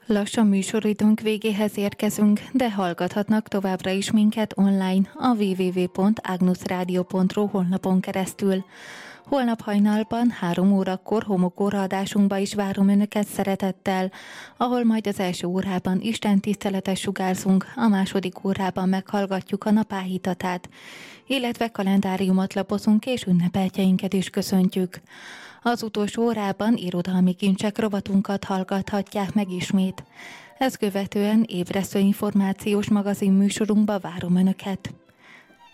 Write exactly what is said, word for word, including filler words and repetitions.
Lassan műsoridőnk végéhez érkezünk, de hallgathatnak továbbra is minket online a double-u double-u double-u pont agnusradio pont ru honlapon keresztül. Holnap hajnalban három órakor homokóra adásunkba is várom Önöket szeretettel, ahol majd az első órában Isten tiszteletet sugárzunk, a második órában meghallgatjuk a napáhítatát, illetve kalendáriumot lapozunk és ünnepeltjeinket is köszöntjük. Az utolsó órában irodalmi kincsek rovatunkat hallgathatják meg ismét. Ezt követően ébresztő információs magazin műsorunkba várom Önöket.